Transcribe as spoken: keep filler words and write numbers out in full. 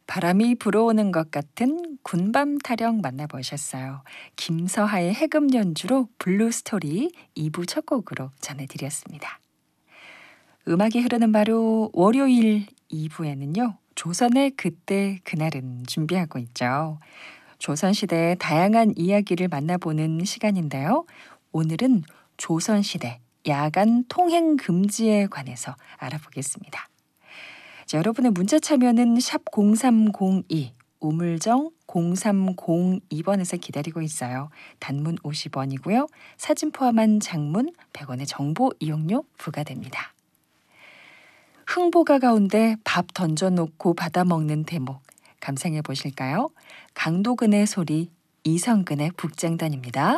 바람이 불어오는 것 같은 군밤 타령 만나보셨어요. 김서하의 해금 연주로 블루 스토리 이 부 첫 곡으로 전해드렸습니다. 음악이 흐르는 바로 월요일 이 부에는요. 조선의 그때 그날은 준비하고 있죠. 조선시대의 다양한 이야기를 만나보는 시간인데요. 오늘은 조선시대 야간 통행 금지에 관해서 알아보겠습니다. 자, 여러분의 문자 참여는 샵 공삼공이, 우물정 공삼공이 번에서 기다리고 있어요. 단문 오십 원이고요. 사진 포함한 장문 백 원의 정보 이용료 부과됩니다. 흥보가 가운데 밥 던져놓고 받아먹는 대목 감상해 보실까요? 강도근의 소리, 이성근의 북장단입니다.